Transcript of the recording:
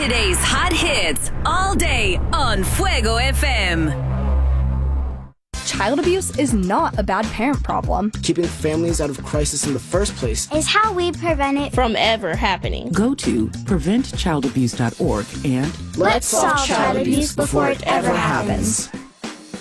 Today's hot hits all day on Fuego FM. Child abuse is not a bad parent problem. Keeping families out of crisis in the first place is how we prevent it from ever happening. Go to preventchildabuse.org and let's solve child abuse before it ever happens.